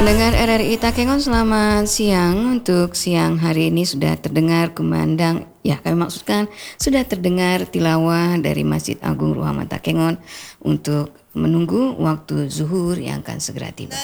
Pendengar RRI Takengon, selamat siang. Untuk siang hari ini sudah terdengar kumandang, ya kami maksudkan sudah terdengar tilawah dari Masjid Agung Ruhama Takengon untuk menunggu waktu zuhur yang akan segera tiba.